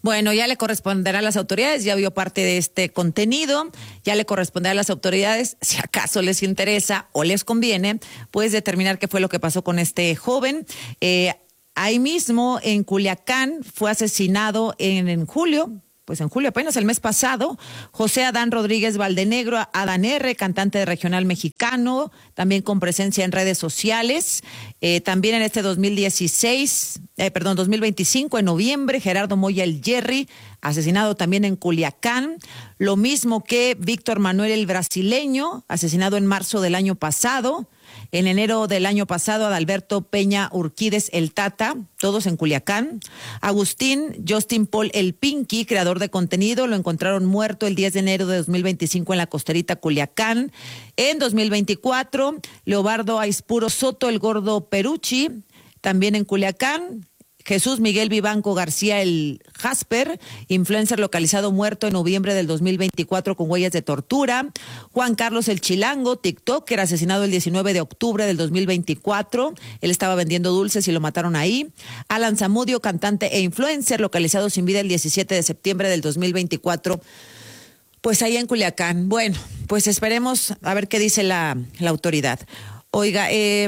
Bueno, ya le corresponderá a las autoridades, ya vio parte de este contenido, ya le corresponderá a las autoridades, si acaso les interesa o les conviene, pues determinar qué fue lo que pasó con este joven. Ahí mismo en Culiacán fue asesinado en julio apenas el mes pasado, José Adán Rodríguez Valdenegro, Adán R., cantante de regional mexicano, también con presencia en redes sociales. También en este 2025, en noviembre, Gerardo Moya el Jerry, asesinado también en Culiacán. Lo mismo que Víctor Manuel el brasileño, asesinado en marzo del año pasado. En enero del año pasado, Adalberto Peña Urquídez el Tata, todos en Culiacán. Agustín Justin Paul el Pinky, creador de contenido, lo encontraron muerto el 10 de enero de 2025 en la costerita Culiacán. En 2024, Leobardo Aispuro Soto el Gordo Perucci, también en Culiacán. Jesús Miguel Vivanco García el Jasper, influencer localizado muerto en noviembre del 2024 con huellas de tortura. Juan Carlos el Chilango, TikToker, asesinado el 19 de octubre del 2024. Él estaba vendiendo dulces y lo mataron ahí. Alan Zamudio, cantante e influencer, localizado sin vida el 17 de septiembre del 2024. Pues ahí en Culiacán. Bueno, pues esperemos a ver qué dice la autoridad. Oiga,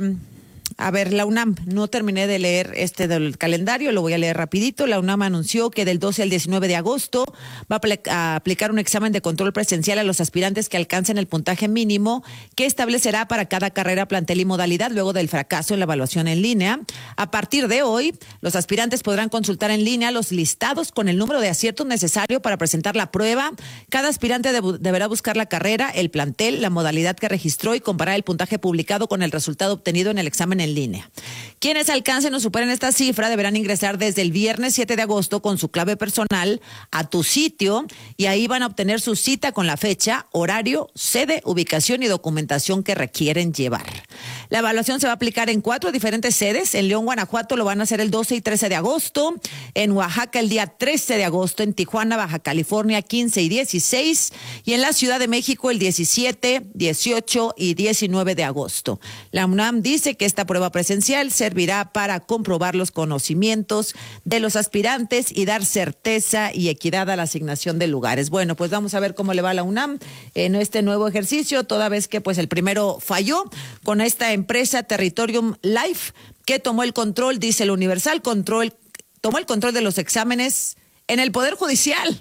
a ver, la UNAM, no terminé de leer del calendario, lo voy a leer rapidito. La UNAM anunció que del 12 al 19 de agosto va a aplicar un examen de control presencial a los aspirantes que alcancen el puntaje mínimo que establecerá para cada carrera, plantel y modalidad luego del fracaso en la evaluación en línea. A partir de hoy, los aspirantes podrán consultar en línea los listados con el número de aciertos necesario para presentar la prueba. Cada aspirante deberá buscar la carrera, el plantel, la modalidad que registró y comparar el puntaje publicado con el resultado obtenido en el examen en línea. Quienes alcancen o superen esta cifra deberán ingresar desde el viernes 7 de agosto con su clave personal a tu sitio y ahí van a obtener su cita con la fecha, horario, sede, ubicación y documentación que requieren llevar. La evaluación se va a aplicar en 4 diferentes sedes. En León, Guanajuato lo van a hacer el 12 y 13 de agosto, en Oaxaca el día 13 de agosto, en Tijuana, Baja California 15 y 16 y en la Ciudad de México el 17, 18 y 19 de agosto. La UNAM dice que esta prueba presencial servirá para comprobar los conocimientos de los aspirantes y dar certeza y equidad a la asignación de lugares. Bueno, pues vamos a ver cómo le va a la UNAM en este nuevo ejercicio, toda vez que pues el primero falló con esta empresa Territorium Life, que tomó el control, dice el Universal, tomó el control de los exámenes en el Poder Judicial.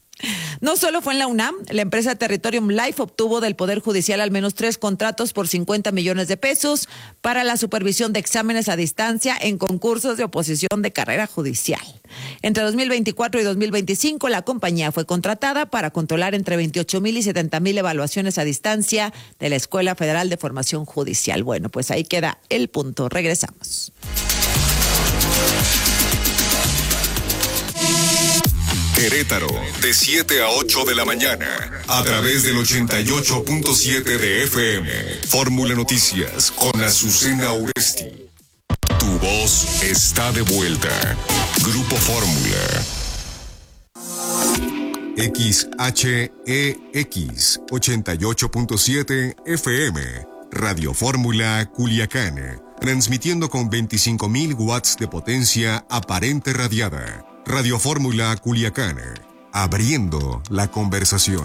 No solo fue en la UNAM, la empresa Territorium Life obtuvo del Poder Judicial al menos 3 contratos por 50 millones de pesos para la supervisión de exámenes a distancia en concursos de oposición de carrera judicial. Entre 2024 y 2025, la compañía fue contratada para controlar entre 28,000 y 70,000 evaluaciones a distancia de la Escuela Federal de Formación Judicial. Bueno, pues ahí queda el punto. Regresamos. Querétaro, de 7 a 8 de la mañana, a través del 88.7 de FM. Fórmula Noticias con Azucena Uresti. Tu voz está de vuelta. Grupo Fórmula. XHEX 88.7 FM. Radio Fórmula Culiacán. Transmitiendo con 25,000 watts de potencia aparente radiada. Radio Fórmula Culiacán, abriendo la conversación.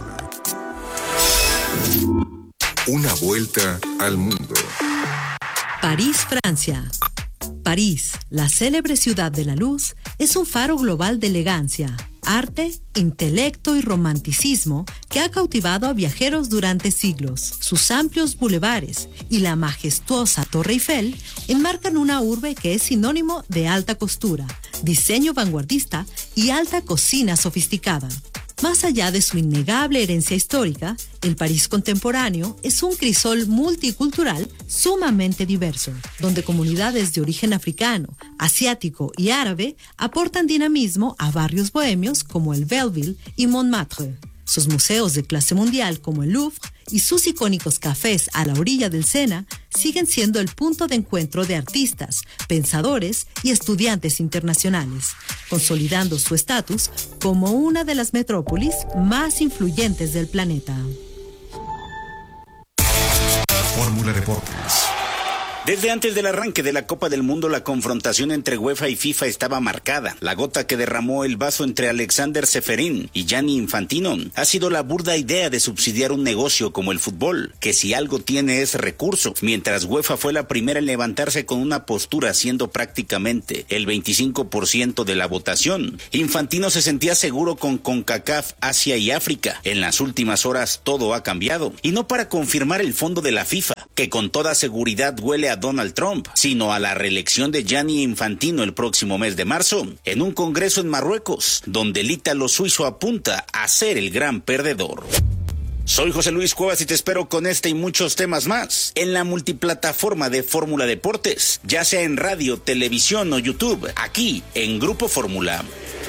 Una vuelta al mundo. París, Francia. París, la célebre ciudad de la luz, es un faro global de elegancia, arte, intelecto y romanticismo que ha cautivado a viajeros durante siglos. Sus amplios bulevares y la majestuosa Torre Eiffel enmarcan una urbe que es sinónimo de alta costura, diseño vanguardista y alta cocina sofisticada. Más allá de su innegable herencia histórica, el París contemporáneo es un crisol multicultural sumamente diverso, donde comunidades de origen africano, asiático y árabe aportan dinamismo a barrios bohemios como el Belleville y Montmartre. Sus museos de clase mundial como el Louvre y sus icónicos cafés a la orilla del Sena siguen siendo el punto de encuentro de artistas, pensadores y estudiantes internacionales, consolidando su estatus como una de las metrópolis más influyentes del planeta. Fórmula Deportes. Desde antes del arranque de la Copa del Mundo, la confrontación entre UEFA y FIFA estaba marcada. La gota que derramó el vaso entre Alexander Ceferín y Gianni Infantino ha sido la burda idea de subsidiar un negocio como el fútbol, que si algo tiene es recurso, mientras UEFA fue la primera en levantarse con una postura siendo prácticamente el 25% de la votación. Infantino se sentía seguro con CONCACAF, Asia y África. En las últimas horas todo ha cambiado, y no para confirmar el fondo de la FIFA, que con toda seguridad huele a Donald Trump, sino a la reelección de Gianni Infantino el próximo mes de marzo, en un congreso en Marruecos, donde el ítalo suizo apunta a ser el gran perdedor. Soy José Luis Cuevas y te espero con este y muchos temas más en la multiplataforma de Fórmula Deportes, ya sea en radio, televisión o YouTube, aquí en Grupo Fórmula.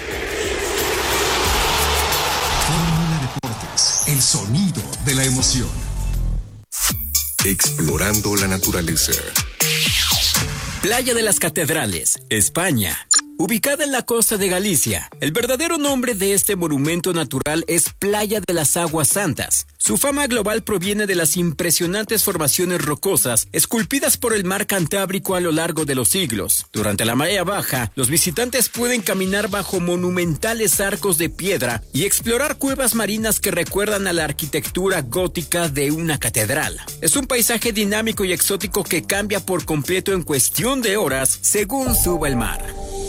Fórmula Deportes, el sonido de la emoción. Explorando la naturaleza. Playa de las Catedrales, España. Ubicada en la costa de Galicia, el verdadero nombre de este monumento natural es Playa de las Aguas Santas. Su fama global proviene de las impresionantes formaciones rocosas esculpidas por el mar Cantábrico a lo largo de los siglos. Durante la marea baja, los visitantes pueden caminar bajo monumentales arcos de piedra y explorar cuevas marinas que recuerdan a la arquitectura gótica de una catedral. Es un paisaje dinámico y exótico que cambia por completo en cuestión de horas según suba el mar.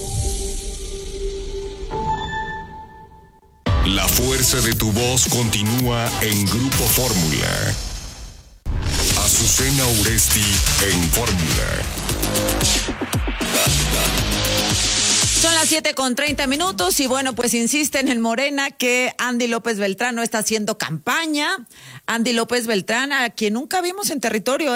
La fuerza de tu voz continúa en Grupo Fórmula. Azucena Uresti en Fórmula. Son las 7:30 y bueno, pues insisten en Morena que Andy López Beltrán no está haciendo campaña. Andy López Beltrán, a quien nunca vimos en territorio,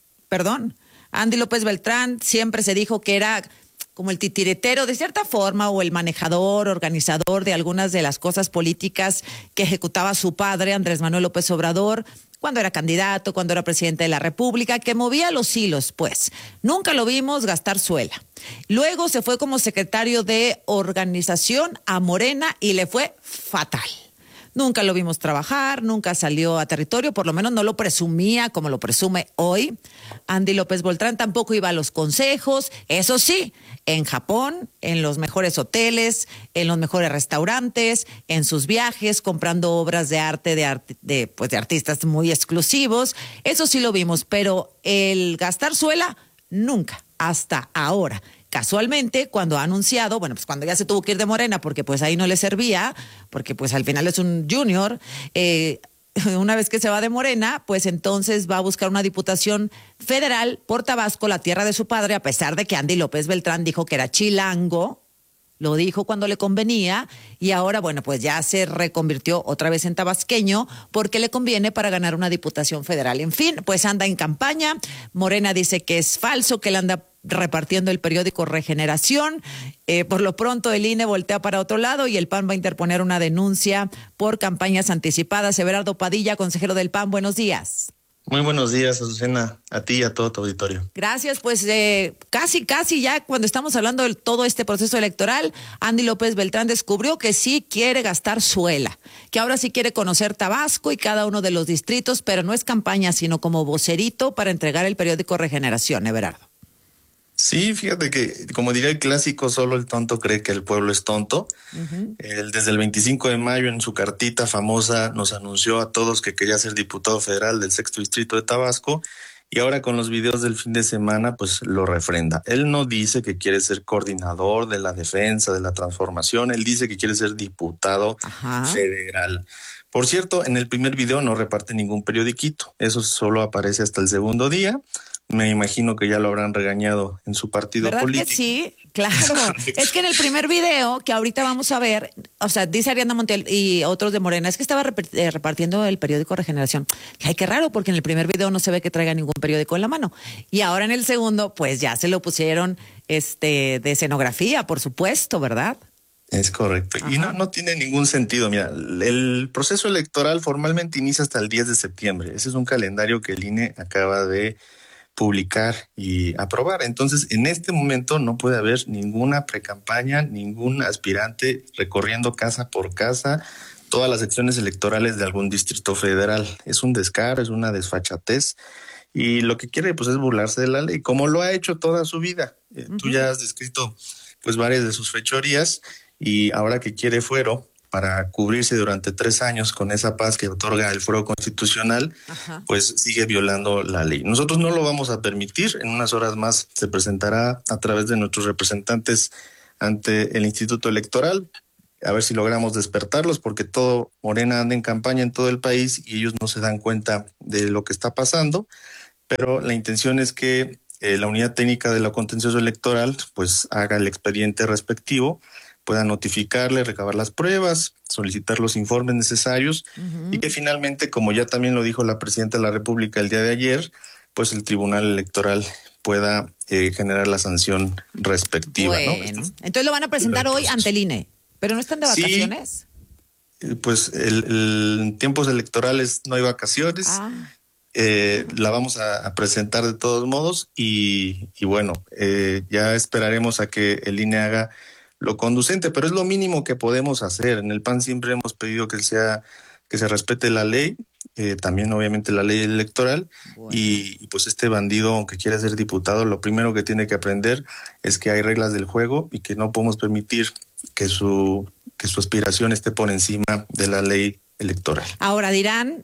Andy López Beltrán siempre se dijo que era como el titiritero de cierta forma, o el manejador, organizador de algunas de las cosas políticas que ejecutaba su padre, Andrés Manuel López Obrador, cuando era candidato, cuando era presidente de la República, que movía los hilos, pues. Nunca lo vimos gastar suela. Luego se fue como secretario de organización a Morena y le fue fatal. Nunca lo vimos trabajar, nunca salió a territorio, por lo menos no lo presumía como lo presume hoy. Andy López Beltrán tampoco iba a los consejos, eso sí, en Japón, en los mejores hoteles, en los mejores restaurantes, en sus viajes, comprando obras de arte de artistas muy exclusivos. Eso sí lo vimos, pero el gastar suela, nunca, hasta ahora. Casualmente, cuando ha anunciado, pues cuando ya se tuvo que ir de Morena, porque pues ahí no le servía, porque pues al final es un junior, una vez que se va de Morena, pues entonces va a buscar una diputación federal por Tabasco, la tierra de su padre, a pesar de que Andy López Beltrán dijo que era chilango, lo dijo cuando le convenía, y ahora, pues ya se reconvirtió otra vez en tabasqueño porque le conviene para ganar una diputación federal. En fin, pues anda en campaña. Morena dice que es falso, que él anda repartiendo el periódico Regeneración. Por lo pronto el INE voltea para otro lado y el PAN va a interponer una denuncia por campañas anticipadas. Everardo Padilla, consejero del PAN, buenos días. Muy buenos días, Azucena, a ti y a todo tu auditorio. Gracias, pues casi ya cuando estamos hablando de todo este proceso electoral, Andy López Beltrán descubrió que sí quiere gastar suela, que ahora sí quiere conocer Tabasco y cada uno de los distritos, pero no es campaña, sino como vocerito para entregar el periódico Regeneración, Everardo. Sí, fíjate que, como diría el clásico, solo el tonto cree que el pueblo es tonto. Uh-huh. Desde el 25 de mayo, en su cartita famosa, nos anunció a todos que quería ser diputado federal del 6º distrito de Tabasco, y ahora con los videos del fin de semana, pues lo refrenda. Él no dice que quiere ser coordinador de la defensa, de la transformación, él dice que quiere ser diputado federal. Por cierto, en el primer video no reparte ningún periodiquito, eso solo aparece hasta el segundo día. Me imagino que ya lo habrán regañado en su partido ¿verdad político. Que sí, claro. Es que en el primer video que ahorita vamos a ver, dice Ariadna Montiel y otros de Morena, es que estaba repartiendo el periódico Regeneración. Ay, qué raro, porque en el primer video no se ve que traiga ningún periódico en la mano. Y ahora en el segundo, pues ya se lo pusieron de escenografía, por supuesto, ¿verdad? Es correcto. Ajá. Y no tiene ningún sentido. Mira, el proceso electoral formalmente inicia hasta el 10 de septiembre. Ese es un calendario que el INE acaba de publicar y aprobar. Entonces, en este momento no puede haber ninguna precampaña, ningún aspirante recorriendo casa por casa todas las secciones electorales de algún distrito federal. Es un descaro, es una desfachatez, y lo que quiere pues es burlarse de la ley, como lo ha hecho toda su vida. Tú ya has descrito pues varias de sus fechorías, y ahora que quiere fuero para cubrirse durante 3 años con esa paz que otorga el fuero constitucional, pues sigue violando la ley. Nosotros no lo vamos a permitir. En unas horas más se presentará a través de nuestros representantes ante el Instituto Electoral, a ver si logramos despertarlos, porque todo Morena anda en campaña en todo el país y ellos no se dan cuenta de lo que está pasando, pero la intención es que la Unidad Técnica de lo Contencioso Electoral pues haga el expediente respectivo, pueda notificarle, recabar las pruebas, solicitar los informes necesarios, y que finalmente, como ya también lo dijo la Presidenta de la República el día de ayer, pues el Tribunal Electoral pueda generar la sanción respectiva. Bueno, ¿no? Entonces lo van a presentar hoy ante el INE, pero ¿no están de vacaciones? Sí, pues en tiempos electorales no hay vacaciones. La vamos a presentar de todos modos, y bueno, ya esperaremos a que el INE haga lo conducente, pero es lo mínimo que podemos hacer. En el PAN siempre hemos pedido que se respete la ley, también obviamente la ley electoral, y pues este bandido, aunque quiera ser diputado, lo primero que tiene que aprender es que hay reglas del juego y que no podemos permitir que su aspiración esté por encima de la ley electoral. Ahora dirán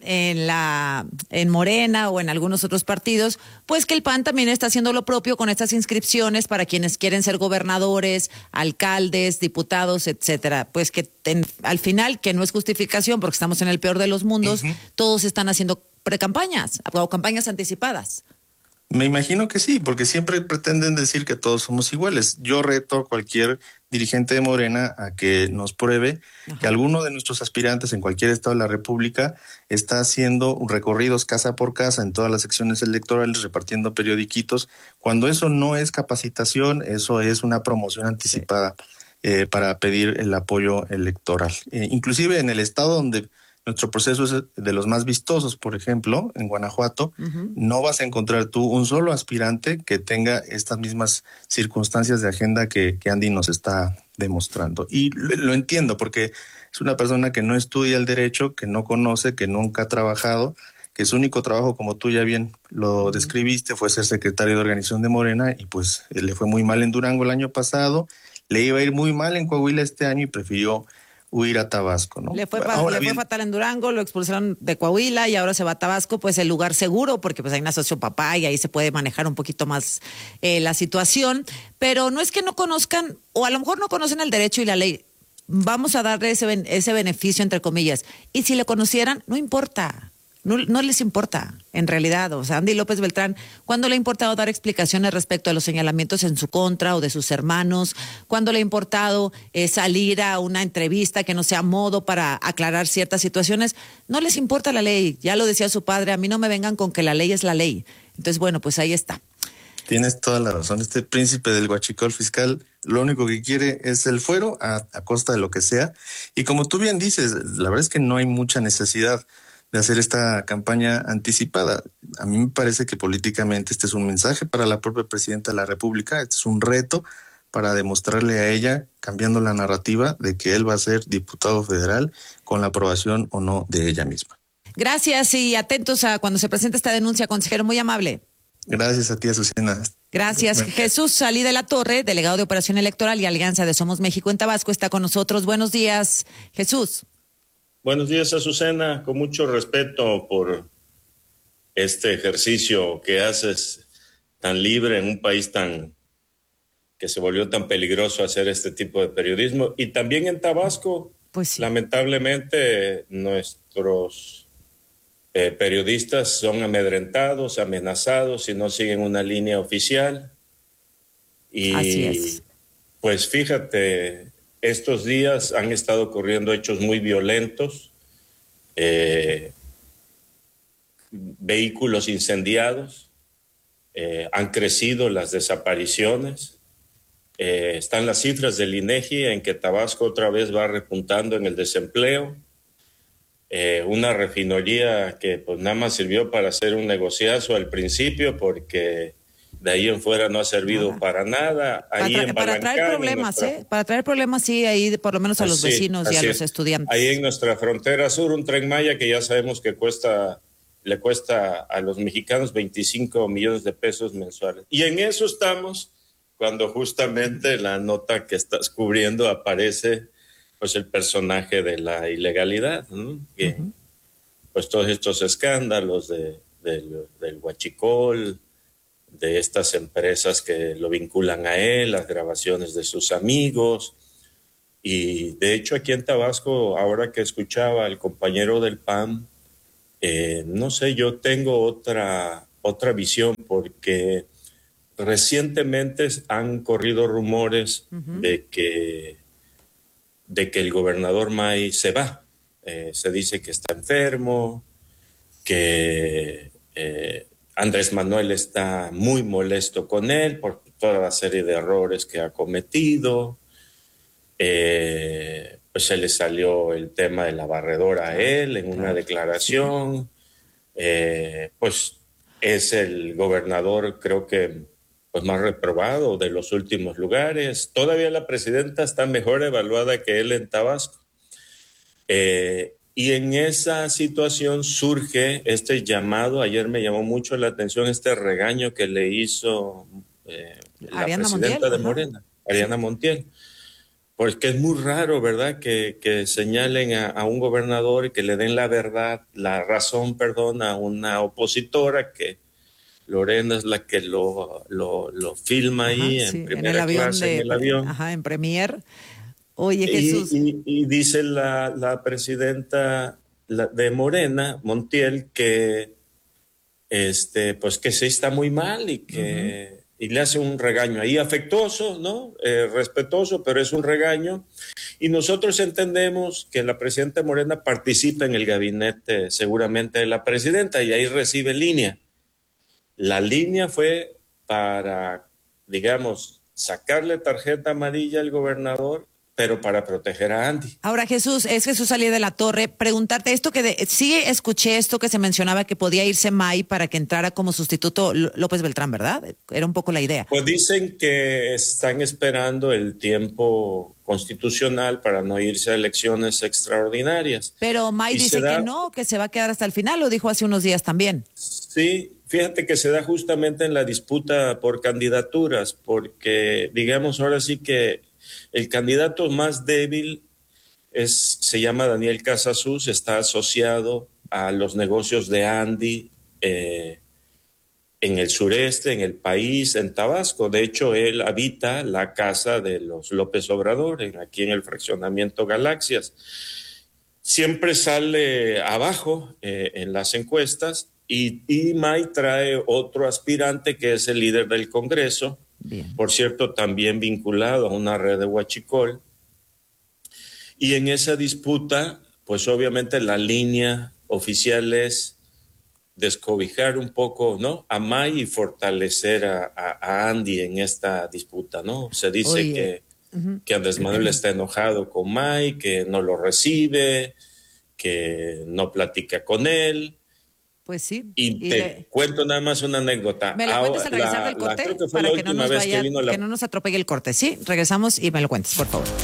en Morena o en algunos otros partidos, pues que el PAN también está haciendo lo propio con estas inscripciones para quienes quieren ser gobernadores, alcaldes, diputados, etcétera. Pues que al final, que no es justificación porque estamos en el peor de los mundos, todos están haciendo precampañas o campañas anticipadas. Me imagino que sí, porque siempre pretenden decir que todos somos iguales. Yo reto a cualquier dirigente de Morena a que nos pruebe que alguno de nuestros aspirantes en cualquier estado de la República está haciendo recorridos casa por casa en todas las secciones electorales, repartiendo periodiquitos, cuando eso no es capacitación, eso es una promoción anticipada para pedir el apoyo electoral. Inclusive en el estado donde nuestro proceso es de los más vistosos, por ejemplo, en Guanajuato, no vas a encontrar tú un solo aspirante que tenga estas mismas circunstancias de agenda que Andy nos está demostrando. Y lo entiendo, porque es una persona que no estudia el derecho, que no conoce, que nunca ha trabajado, que su único trabajo, como tú ya bien lo describiste, fue ser secretario de organización de Morena, y pues le fue muy mal en Durango el año pasado, le iba a ir muy mal en Coahuila este año y prefirió huir a Tabasco, ¿no? Le fue fatal en Durango, lo expulsaron de Coahuila y ahora se va a Tabasco, pues el lugar seguro, porque pues hay una sociopapá y ahí se puede manejar un poquito más la situación, pero no es que no conozcan, o a lo mejor no conocen el derecho y la ley, vamos a darle ese beneficio entre comillas, y si le conocieran, no importa. No les importa, en realidad. O sea, Andy López Beltrán, ¿cuándo le ha importado dar explicaciones respecto a los señalamientos en su contra o de sus hermanos? ¿Cuándo le ha importado salir a una entrevista que no sea modo para aclarar ciertas situaciones? No les importa la ley. Ya lo decía su padre, a mí no me vengan con que la ley es la ley. Entonces, bueno, pues ahí está. Tienes toda la razón. Este príncipe del huachicol fiscal lo único que quiere es el fuero a costa de lo que sea. Y como tú bien dices, la verdad es que no hay mucha necesidad de hacer esta campaña anticipada. A mí me parece que políticamente este es un mensaje para la propia Presidenta de la República, este es un reto para demostrarle a ella, cambiando la narrativa, de que él va a ser diputado federal con la aprobación o no de ella misma. Gracias y atentos a cuando se presente esta denuncia, consejero, muy amable. Gracias a ti, Azucena. Gracias. Jesús Salí de la Torre, delegado de Operación Electoral y Alianza de Somos México en Tabasco, está con nosotros. Buenos días, Jesús. Buenos días, Azucena, con mucho respeto por este ejercicio que haces tan libre en un país que se volvió tan peligroso hacer este tipo de periodismo. Y también en Tabasco, pues sí. Lamentablemente, nuestros periodistas son amedrentados, amenazados y no siguen una línea oficial. Y así es. Pues fíjate, estos días han estado ocurriendo hechos muy violentos, vehículos incendiados, han crecido las desapariciones, están las cifras del INEGI en que Tabasco otra vez va repuntando en el desempleo, una refinería que pues nada más sirvió para hacer un negociazo al principio porque de ahí en fuera no ha servido para nada. Para traer problemas, para traer problemas, sí, ahí por lo menos a los vecinos y a los estudiantes. Ahí en nuestra frontera sur, un Tren Maya que ya sabemos que cuesta le cuesta a los mexicanos 25 millones de pesos mensuales. Y en eso estamos cuando justamente la nota que estás cubriendo aparece pues el personaje de la ilegalidad, ¿no? Que, pues todos estos escándalos del huachicol, de estas empresas que lo vinculan a él, las grabaciones de sus amigos. Y de hecho aquí en Tabasco, ahora que escuchaba al compañero del PAN, no sé, yo tengo otra visión, porque recientemente han corrido rumores de que el gobernador May se va. Se dice que está enfermo, que Andrés Manuel está muy molesto con él por toda la serie de errores que ha cometido. Pues se le salió el tema de la barredora a él en una declaración. Pues es el gobernador, creo que pues más reprobado de los últimos lugares. Todavía la presidenta está mejor evaluada que él en Tabasco. Y en esa situación surge este llamado. Ayer me llamó mucho la atención este regaño que le hizo la presidenta de Morena, Ariana Montiel. Porque es muy raro, ¿verdad?, que señalen a un gobernador y que le den la razón, a una opositora, que Lorena es la que lo filma ahí en primera clase en el avión. En Premier. Oye, Jesús. Y dice la presidenta de Morena, Montiel, que pues que sí está muy mal y que y le hace un regaño ahí afectuoso, ¿no? Respetuoso, pero es un regaño. Y nosotros entendemos que la presidenta Morena participa en el gabinete seguramente de la presidenta y ahí recibe línea. La línea fue para, digamos, sacarle tarjeta amarilla al gobernador, pero para proteger a Andy. Ahora, Jesús Salí de la Torre, preguntarte esto sí escuché esto que se mencionaba que podía irse May para que entrara como sustituto López Beltrán, ¿verdad? Era un poco la idea. Pues dicen que están esperando el tiempo constitucional para no irse a elecciones extraordinarias. Pero May dice que no, que se va a quedar hasta el final, lo dijo hace unos días también. Sí, fíjate que se da justamente en la disputa por candidaturas, porque digamos ahora sí que el candidato más débil se llama Daniel Casasus, está asociado a los negocios de Andy en el sureste, en el país, en Tabasco. De hecho, él habita la casa de los López Obrador, aquí en el fraccionamiento Galaxias. Siempre sale abajo en las encuestas y May trae otro aspirante que es el líder del Congreso. Bien. Por cierto, también vinculado a una red de huachicol. Y en esa disputa, pues obviamente la línea oficial es descobijar un poco, ¿no?, a May y fortalecer a Andy en esta disputa, ¿no? Se dice que Andrés Manuel está enojado con May, que no lo recibe, que no platica con él. Pues sí. Y te cuento nada más una anécdota. ¿Me la cuentas al regresar del corte? Creo que fue para la última vez que vino que no nos atropelle el corte, ¿sí? Regresamos y me lo cuentas, por favor.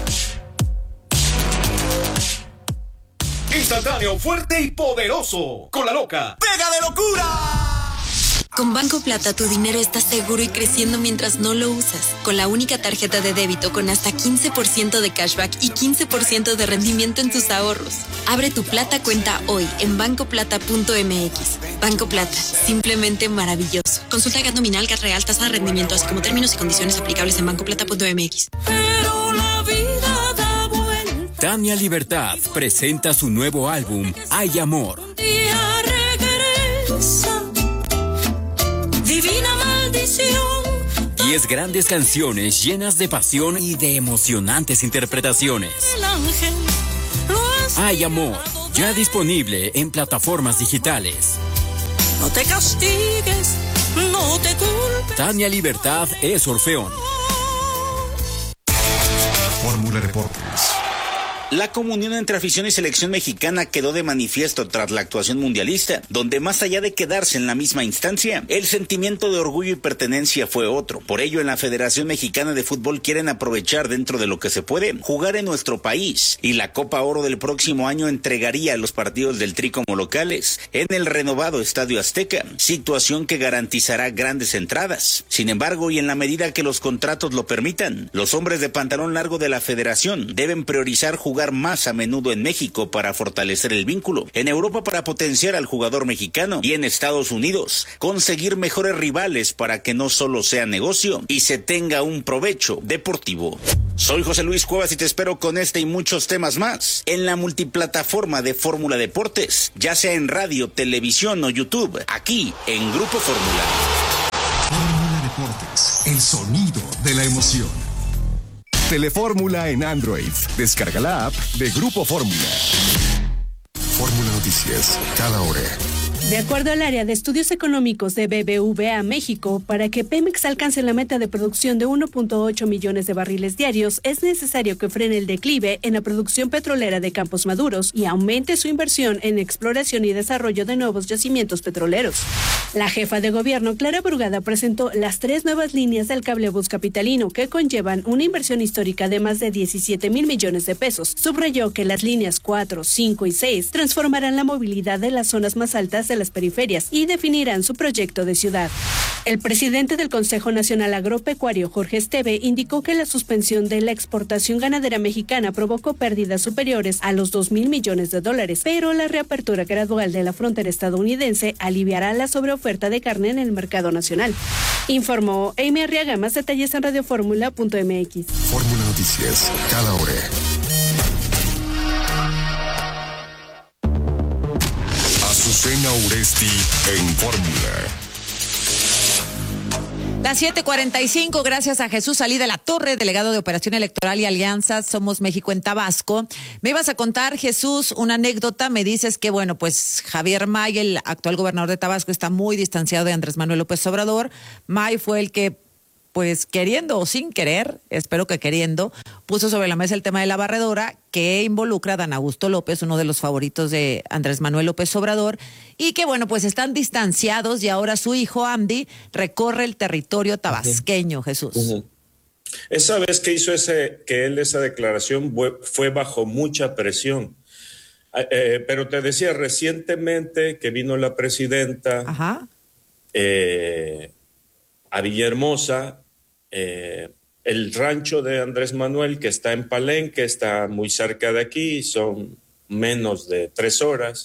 Instantáneo, fuerte y poderoso. Con la loca. ¡Pega de locura! Con Banco Plata tu dinero está seguro y creciendo mientras no lo usas. Con la única tarjeta de débito con hasta 15% de cashback y 15% de rendimiento en tus ahorros. Abre tu Plata cuenta hoy en bancoplata.mx. Banco Plata, simplemente maravilloso. Consulta GAT nominal, GAT real, tasa de rendimiento, así como términos y condiciones aplicables en bancoplata.mx. Pero la vida da vuelta. Tania Libertad presenta su nuevo álbum, Hay Amor. Día regresa. Divina maldición. 10 grandes canciones llenas de pasión y de emocionantes interpretaciones. El ángel Hay Amor, ya disponible en plataformas digitales. No te castigues, no te culpes. Tania Libertad es Orfeón. Fórmula Deportes. La comunión entre afición y selección mexicana quedó de manifiesto tras la actuación mundialista, donde más allá de quedarse en la misma instancia, el sentimiento de orgullo y pertenencia fue otro. Por ello, en la Federación Mexicana de Fútbol quieren aprovechar dentro de lo que se puede, jugar en nuestro país, y la Copa Oro del próximo año entregaría los partidos del Tri como locales en el renovado Estadio Azteca, situación que garantizará grandes entradas. Sin embargo, y en la medida que los contratos lo permitan, los hombres de pantalón largo de la Federación deben priorizar jugar más a menudo en México para fortalecer el vínculo, en Europa para potenciar al jugador mexicano y en Estados Unidos conseguir mejores rivales para que no solo sea negocio y se tenga un provecho deportivo. Soy José Luis Cuevas y te espero con este y muchos temas más en la multiplataforma de Fórmula Deportes, ya sea en radio, televisión o YouTube, aquí en Grupo Fórmula. Fórmula Deportes, el sonido de la emoción. Telefórmula en Android. Descarga la app de Grupo Fórmula. Fórmula Noticias, cada hora. De acuerdo al área de estudios económicos de BBVA México, para que Pemex alcance la meta de producción de 1.8 millones de barriles diarios, es necesario que frene el declive en la producción petrolera de Campos Maduros y aumente su inversión en exploración y desarrollo de nuevos yacimientos petroleros. La jefa de gobierno, Clara Brugada, presentó las 3 nuevas líneas del cablebús capitalino que conllevan una inversión histórica de más de 17,000 millones de pesos. Subrayó que las líneas 4, 5 y 6 transformarán la movilidad de las zonas más altas de las periferias y definirán su proyecto de ciudad. El presidente del Consejo Nacional Agropecuario, Jorge Esteve, indicó que la suspensión de la exportación ganadera mexicana provocó pérdidas superiores a los 2,000 millones de dólares, pero la reapertura gradual de la frontera estadounidense aliviará la sobreoferta de carne en el mercado nacional. Informó Amy Arriaga. Más detalles en radioformula.mx. Fórmula Noticias, cada hora. Azucena Uresti en Fórmula. Las 7:45, gracias a Jesús Salí de la Torre, delegado de Operación Electoral y Alianzas Somos México en Tabasco. Me ibas a contar, Jesús, una anécdota. Me dices que, bueno, pues Javier May, el actual gobernador de Tabasco, está muy distanciado de Andrés Manuel López Obrador. May fue el que, pues queriendo o sin querer, espero que queriendo, puso sobre la mesa el tema de la barredora que involucra a Dan Augusto López, uno de los favoritos de Andrés Manuel López Obrador, y que bueno, pues están distanciados y ahora su hijo Andy recorre el territorio tabasqueño, Jesús. Esa vez que hizo esa declaración fue bajo mucha presión. Pero te decía, recientemente que vino la presidenta a Villahermosa, el rancho de Andrés Manuel, que está en Palenque, está muy cerca de aquí, son menos de 3 horas.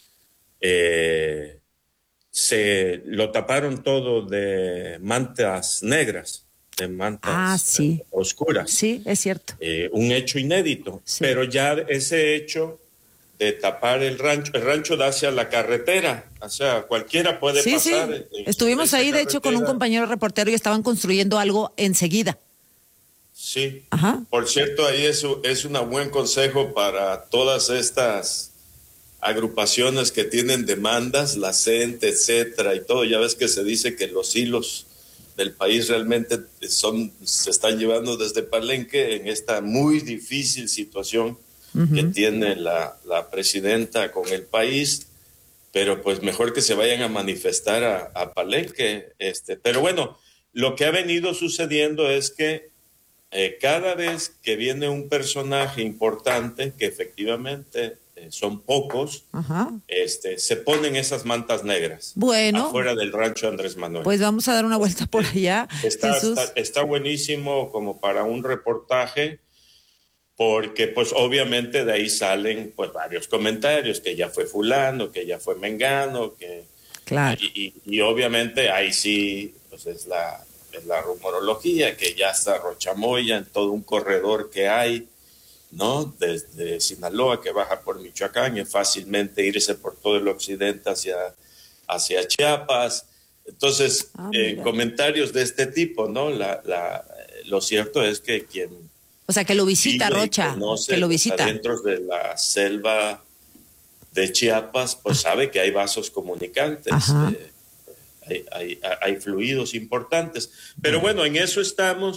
Se lo taparon todo de mantas negras, de mantas oscuras. Sí, es cierto. Un hecho inédito, sí. Pero ya ese hecho de tapar el rancho da hacia la carretera, o sea, cualquiera puede pasar. Sí. Estuvimos ahí, de hecho, con un compañero reportero y estaban construyendo algo enseguida. Sí. Ajá. Por cierto, ahí es un buen consejo para todas estas agrupaciones que tienen demandas, la CENTE, etcétera, y todo. Ya ves que se dice que los hilos del país realmente se están llevando desde Palenque en esta muy difícil situación que tiene la presidenta con el país, pero pues mejor que se vayan a manifestar a Palenque. Pero bueno, lo que ha venido sucediendo es que cada vez que viene un personaje importante, que efectivamente son pocos, se ponen esas mantas negras afuera del rancho Andrés Manuel. Pues vamos a dar una vuelta por allá. Está buenísimo como para un reportaje, porque pues obviamente de ahí salen pues varios comentarios, que ya fue fulano, que ya fue mengano, que claro. Y obviamente ahí sí pues es la rumorología, que ya está Rochamoya en todo un corredor que hay, ¿no? Desde Sinaloa que baja por Michoacán, y es fácilmente irse por todo el occidente hacia Chiapas. Entonces, comentarios de este tipo, ¿no? Lo cierto es que quien o sea, que lo visita, Rocha, que lo visita. Dentro de la selva de Chiapas, pues sabe que hay vasos comunicantes, hay fluidos importantes. Pero bueno, en eso estamos.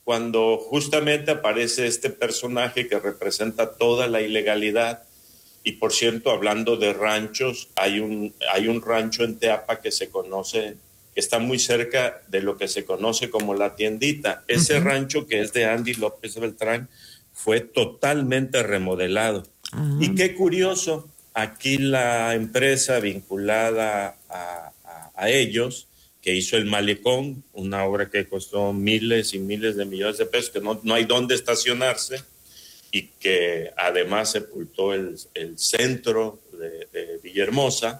cuando justamente aparece este personaje que representa toda la ilegalidad. Y por cierto, hablando de ranchos, hay un rancho en Teapa que se conoce, que está muy cerca de lo que se conoce como La Tiendita. Ese rancho, que es de Andy López Beltrán, fue totalmente remodelado. Y qué curioso, aquí la empresa vinculada a ellos, que hizo el Malecón, una obra que costó miles y miles de millones de pesos, que no hay dónde estacionarse, y que además sepultó el centro de Villahermosa,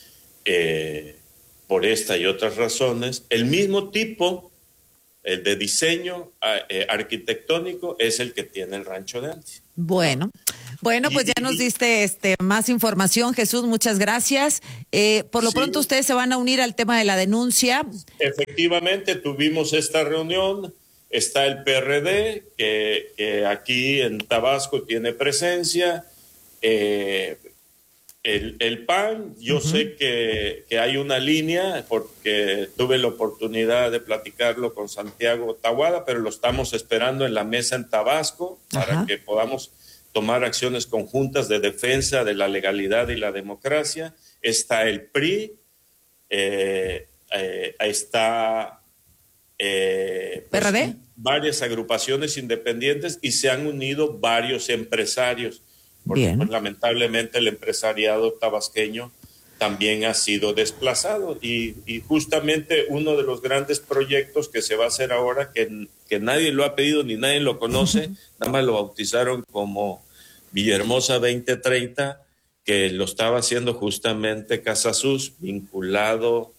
por esta y otras razones. El mismo tipo, el de diseño arquitectónico, es el que tiene el rancho de Andy. Bueno, pues ya nos diste más información, Jesús, muchas gracias. Por lo pronto ustedes se van a unir al tema de la denuncia. Efectivamente, tuvimos esta reunión. Está el PRD, que aquí en Tabasco tiene presencia. El PAN, yo sé que hay una línea, porque tuve la oportunidad de platicarlo con Santiago Tahuada, pero lo estamos esperando en la mesa en Tabasco para que podamos tomar acciones conjuntas de defensa de la legalidad y la democracia. Está el PRI, está ¿PRD? Varias agrupaciones independientes, y se han unido varios empresarios, porque pues, lamentablemente el empresariado tabasqueño también ha sido desplazado, y justamente uno de los grandes proyectos que se va a hacer ahora, que nadie lo ha pedido ni nadie lo conoce, nada más lo bautizaron como Villahermosa 2030, que lo estaba haciendo justamente Casasus, vinculado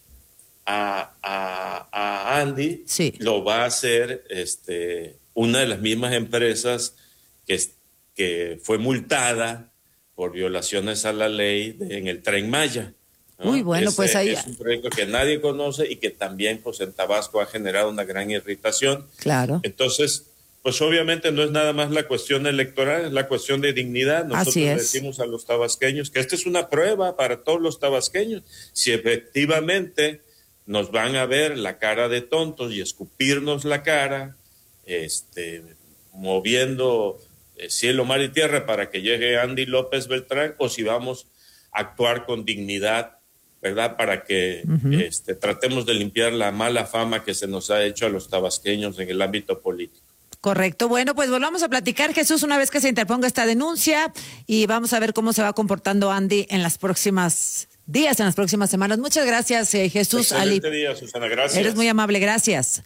a Andy. Lo va a hacer una de las mismas empresas que fue multada por violaciones a la ley en el Tren Maya, ¿no? Muy bueno, pues ahí es un proyecto que nadie conoce y que también pues en Tabasco ha generado una gran irritación. Claro. Entonces, pues obviamente no es nada más la cuestión electoral, es la cuestión de dignidad. Nosotros decimos a los tabasqueños que esta es una prueba para todos los tabasqueños. Si efectivamente nos van a ver la cara de tontos y escupirnos la cara, moviendo cielo, mar y tierra para que llegue Andy López Beltrán, o si vamos a actuar con dignidad, ¿verdad? Para que tratemos de limpiar la mala fama que se nos ha hecho a los tabasqueños en el ámbito político. Correcto. Bueno, pues volvamos a platicar, Jesús, una vez que se interponga esta denuncia, y vamos a ver cómo se va comportando Andy en las próximas días, en las próximas semanas. Muchas gracias, Jesús. Excelente día, Susana, gracias. Eres muy amable, gracias.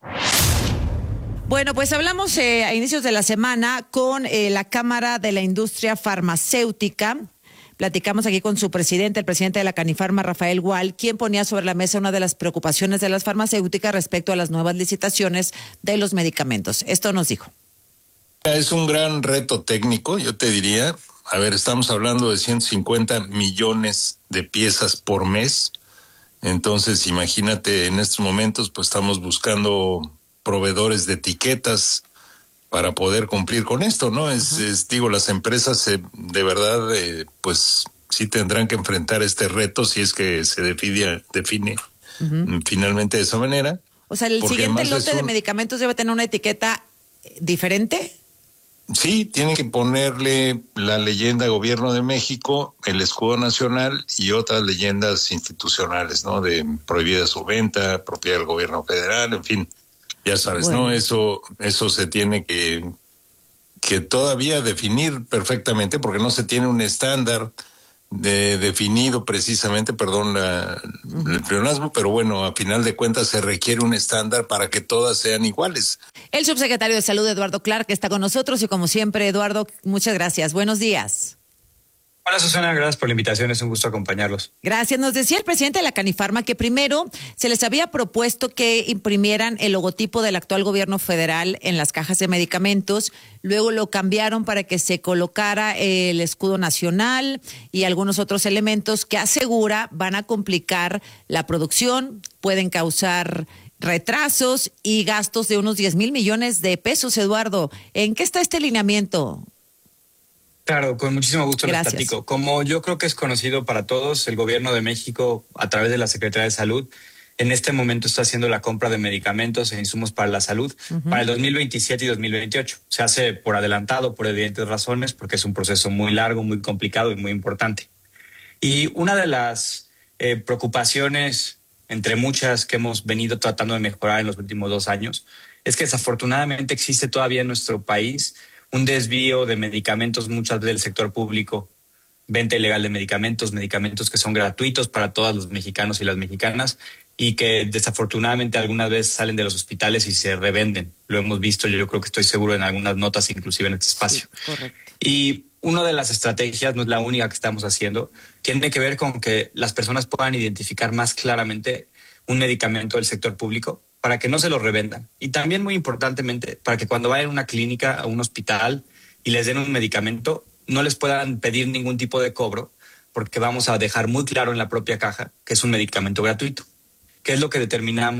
Bueno, pues hablamos a inicios de la semana con la Cámara de la Industria Farmacéutica. Platicamos aquí con su presidente, el presidente de la Canifarma, Rafael Gual, quien ponía sobre la mesa una de las preocupaciones de las farmacéuticas respecto a las nuevas licitaciones de los medicamentos. Esto nos dijo. Es un gran reto técnico, yo te diría. A ver, estamos hablando de 150 millones de piezas por mes. Entonces, imagínate, en estos momentos, pues estamos buscando proveedores de etiquetas para poder cumplir con esto, ¿no? Digo, las empresas de verdad, pues sí tendrán que enfrentar este reto si es que se define finalmente de esa manera. O sea, ¿el siguiente lote de medicamentos debe tener una etiqueta diferente? Sí, tienen que ponerle la leyenda Gobierno de México, el escudo nacional y otras leyendas institucionales, ¿no? De prohibida su venta, propiedad del gobierno federal, en fin. Ya sabes, bueno, ¿no? Eso se tiene que todavía definir perfectamente, porque no se tiene un estándar definido precisamente, perdón el pleonasmo, pero bueno, a final de cuentas se requiere un estándar para que todas sean iguales. El subsecretario de Salud, Eduardo Clark, está con nosotros, y como siempre, Eduardo, muchas gracias. Buenos días. Hola, Susana, gracias por la invitación, es un gusto acompañarlos. Gracias. Nos decía el presidente de la Canifarma que primero se les había propuesto que imprimieran el logotipo del actual gobierno federal en las cajas de medicamentos, luego lo cambiaron para que se colocara el escudo nacional y algunos otros elementos que asegura van a complicar la producción, pueden causar retrasos y gastos de unos 10,000 millones de pesos. Eduardo, ¿en qué está este lineamiento? Claro, con muchísimo gusto les platico. Como yo creo que es conocido para todos, el Gobierno de México, a través de la Secretaría de Salud, en este momento está haciendo la compra de medicamentos e insumos para la salud para el 2027 y 2028. Se hace por adelantado, por evidentes razones, porque es un proceso muy largo, muy complicado y muy importante. Y una de las preocupaciones, entre muchas que hemos venido tratando de mejorar en los últimos 2 años, es que desafortunadamente existe todavía en nuestro país un desvío de medicamentos, muchas del sector público, venta ilegal de medicamentos que son gratuitos para todos los mexicanos y las mexicanas y que desafortunadamente algunas veces salen de los hospitales y se revenden. Lo hemos visto, yo creo que estoy seguro en algunas notas, inclusive en este espacio. Sí, correcto. Y una de las estrategias, no es la única que estamos haciendo, tiene que ver con que las personas puedan identificar más claramente un medicamento del sector público para que no se lo revendan. Y también, muy importantemente, para que cuando vayan a una clínica, a un hospital y les den un medicamento, no les puedan pedir ningún tipo de cobro, porque vamos a dejar muy claro en la propia caja que es un medicamento gratuito, que es lo que determinamos